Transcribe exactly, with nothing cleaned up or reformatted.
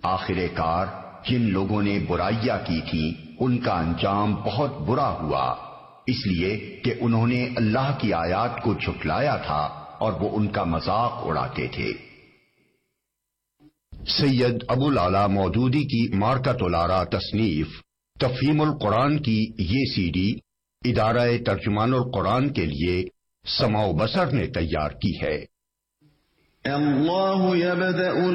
आखिरकार जिन लोगों ने बुराइयां की थी उनका अंजाम बहुत बुरा हुआ, इसलिए कि उन्होंने अल्लाह की आयत को झुठलाया था और वो उनका मजाक उड़ाते थे। सैयद अबुल आला मौदूदी की मार्कतुल आरा तसनीफ तफहीमुल कुरान की ये सीडी इदारा-ए तर्जुमानुल कुरान के लिए समाओ बसर ने तैयार की है। अल्लाहु यबदउल